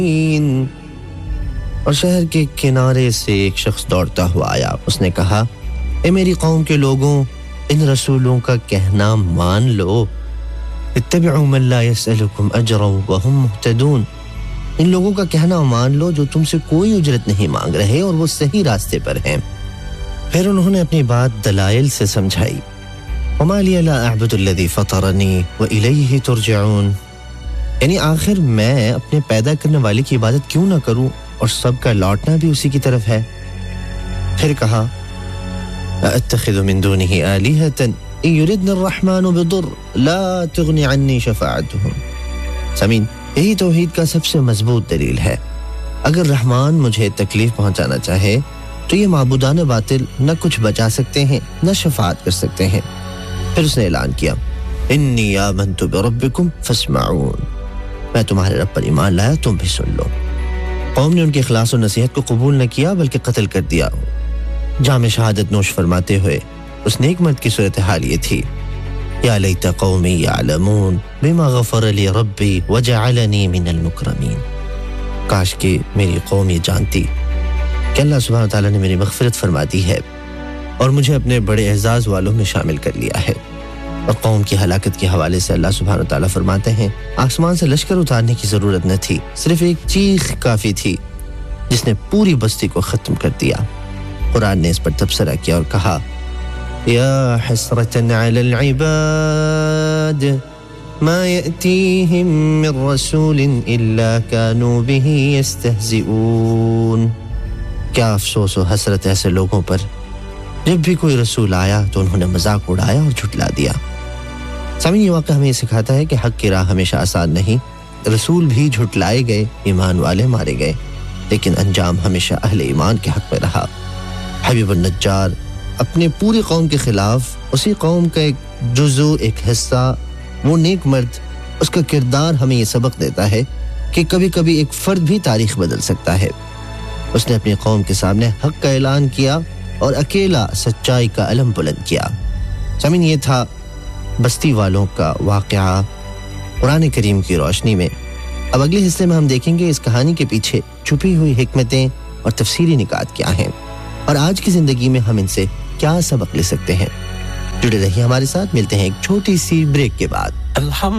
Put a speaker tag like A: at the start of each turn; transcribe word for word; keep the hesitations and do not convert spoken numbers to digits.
A: और शहर के किनारे से एक शख्स दौड़ता हुआ आया। उसने कहा, ए मेरी कौम के लोगों, इन रसूलों का कहना मान लो। इत्तबिउ मन ला यसअलुकुम अजरन व हुम मुहतदून। इन लोगों का कहना मान लो जो तुमसे कोई उजरत नहीं मांग रहे और वो सही रास्ते पर हैं। फिर उन्होंने अपनी बात दलाइल से समझाई। वमा लिया ला अअबुदु अल्लज़ी फतरनी व इलैहि तुरजऊन। यानी आखिर मैं अपने पैदा करने वाले की इबादत क्यों ना करूं और सबका लौटना भी उसी की तरफ है। फिर कहा, अअत्तखिज़ु मिन दूनिही आलिहतन इन युरिदनि अर्रहमानु बिदुर ला तुगनी अन्नी शफाअतुहुम। समीन, यही तौहीद का सबसे मजबूत दलील है। अगर रहमान मुझे तकलीफ पहुंचाना चाहे तो ये माबूदान बातिल न कुछ बचा सकते हैं न शफाअत कर सकते हैं। फिर उसने ऐलान किया, इन्नी आमनतु बिरब्बिकुम फस्मऊन। मैं तुम्हारे रब पर ईमान लाया, तुम भी सुन लो। कौम ने उनके इखलास और नसीहत को कबूल न किया बल्कि कत्ल कर दिया। जाम शहादत नोश फरमाते हुए उस नेक मर्द की सूरत हाल ये थी, या लैता कौमी यालमून बिमा गफर ली रब्बी वजअलनी मिनल मुकरमीन। काश कि मेरी कौम ये जानती कि अल्लाह सुब्हानहू व तआला ने मेरी मग़फ़िरत फरमा दी है और मुझे अपने बड़े एजाज वालों में शामिल कर लिया है। और कौम की हलाकत के हवाले से अल्लाह सुब्हानहू व तआला फरमाते हैं, आसमान से लश्कर उतारने की जरूरत न थी, सिर्फ एक चीख काफी थी जिसने पूरी बस्ती को खत्म कर दिया। कुरान ने इस पर तबसरा किया और कहा, या हसरतन अलल इबाद मा यअतीहिम मिर रसूलिन इल्ला कानू बिही यस्तहज़िऊन। क्या अफसोस और हसरत ऐसे लोगों पर, जब भी कोई रसूल आया तो उन्होंने मजाक उड़ाया और झुठला दिया। सामीन, ये वाक़या हमें सिखाता है कि हक की राह हमेशा आसान नहीं। रसूल भी झुठलाए गए, ईमान वाले मारे गए, लेकिन अंजाम हमेशा अहले ईमान के हक में रहा। हबीब नज्जार अपने पूरी कौम के खिलाफ, उसी कौम का एक जुज़ू, एक हिस्सा, वो नेक मर्द, उसका किरदार हमें ये सबक देता है कि कभी कभी एक फर्द भी तारीख बदल सकता है। उसने अपनी कौम के सामने हक का ऐलान किया और अकेला सच्चाई का अलम बुलंद किया। सामीन, ये था बस्ती वालों का वाक़या कुरान करीम की रोशनी में। अब अगले हिस्से में हम देखेंगे इस कहानी के पीछे छुपी हुई हिकमतें और तफसीरी निकात क्या हैं और आज की जिंदगी में हम इनसे क्या सबक ले सकते हैं। जुड़े रहिए हमारे साथ, मिलते हैं एक छोटी सी ब्रेक के बाद।